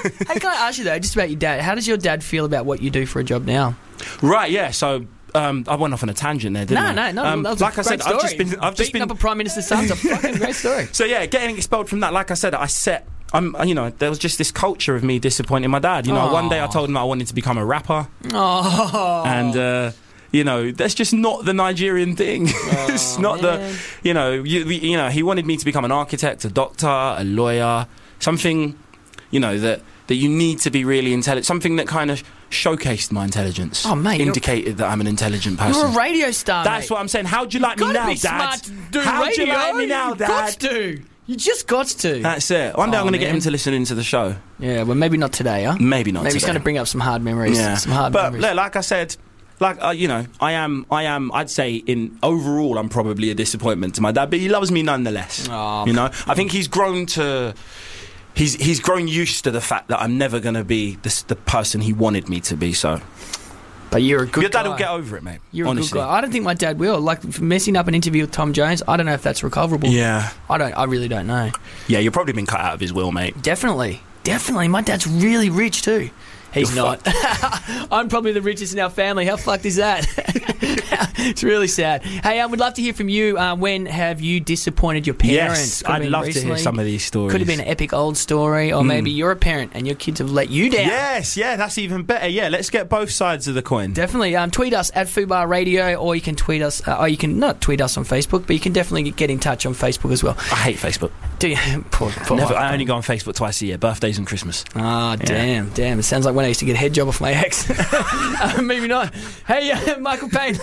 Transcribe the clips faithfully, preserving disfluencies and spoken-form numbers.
Hey, can I ask you though, just about your dad? How does your dad feel about what you do for a job now? Right, yeah. So um, I went off on a tangent there, didn't no, I? No, no, um, that was like a I said, great I've story. just been, I've just Beating been up a prime minister's son's a fucking great story. So yeah, getting expelled from that. Like I said, I set. I'm, you know, there was just this culture of me disappointing my dad. You know, Aww. One day I told him I wanted to become a rapper, oh, and. Uh, You know, that's just not the Nigerian thing. Oh, it's not man. the, you know, you, you know. He wanted me to become an architect, a doctor, a lawyer, something, you know, that that you need to be really intelligent. Something that kind of showcased my intelligence. Oh, mate, indicated that I'm an intelligent person. You're a radio star. That's mate. what I'm saying. How'd you like You've me gotta now, be Dad? smart to do How'd radio. you like me now, You've Dad? got to. You just got to. That's it. One day Oh, I'm going to get man. him to listen into the show. Yeah, well, maybe not today, huh? Maybe not Maybe it's today. going to bring up some hard memories. Yeah, Some hard but memories. look, like I said, like uh, you know, I am, I am. I'd say in overall, I'm probably a disappointment to my dad, but he loves me nonetheless. Oh, you know, I think he's grown to, he's he's grown used to the fact that I'm never going to be the, the person he wanted me to be. So, but you're a good your dad guy. will get over it, mate. You're honestly. a good guy. I don't think my dad will. Like messing up an interview with Tom Jones, I don't know if that's recoverable. Yeah, I don't. I really don't know. yeah, you've probably been cut out of his will, mate. Definitely, definitely. My dad's really rich too. He's You're not. I'm probably the richest in our family. How fucked is that? It's really sad. Hey, um, we'd love to hear from you. Uh, when have you disappointed your parents? Yes, Could have I'd been love to recently. hear some of these stories. Could have been an epic old story, or Mm. maybe you're a parent and your kids have let you down. Yes, yeah, that's even better. Yeah, let's get both sides of the coin. Definitely. Um, tweet us at Fubar Radio, or you can tweet us, uh, or you can not tweet us on Facebook, but you can definitely get in touch on Facebook as well. I hate Facebook. Do you? Poor, poor Never, wife. I only go on Facebook twice a year, birthdays and Christmas. Ah, damn, damn. It sounds like when I used to get a head job off my ex. uh, maybe not. Hey, uh, Michael Payne,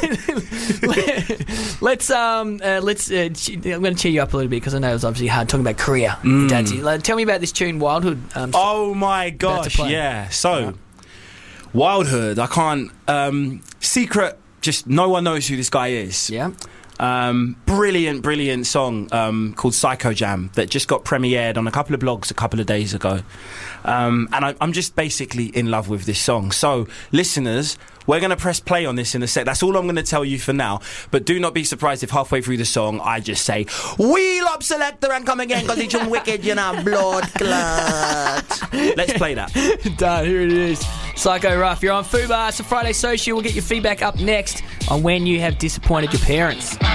let's, um, uh, let's, uh, che- I'm going to cheer you up a little bit because I know it was obviously hard talking about Korea. Mm. Dad's, like, tell me about this tune, Wildhood. Um, Oh my to gosh, play. yeah. So, Yeah. Wildhood, I can't. Um, secret, just no one knows who this guy is. Yeah. Um, brilliant, brilliant song um, called Psycho Jam that just got premiered on a couple of blogs a couple of days ago. Um, and I, I'm just basically in love with this song. So, listeners, we're going to press play on this in a sec. That's all I'm going to tell you for now. But do not be surprised if halfway through the song I just say, "Wheel up selector and come again because it's wicked, you know, blood clot." Let's play that. Done. Here it is. Psycho Rough. You're on Fubar. It's a Friday Social. We'll get your feedback up next on when you have disappointed your parents.